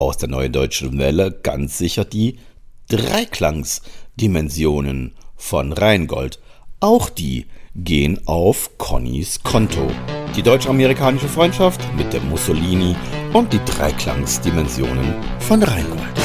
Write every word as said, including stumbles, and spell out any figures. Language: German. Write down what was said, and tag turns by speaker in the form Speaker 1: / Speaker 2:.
Speaker 1: aus der Neuen Deutschen Welle ganz sicher die Dreiklangsdimensionen von Rheingold. Auch die gehen auf Connys Konto. Die deutsch-amerikanische Freundschaft mit dem Mussolini und die Dreiklangsdimensionen von Rheingold.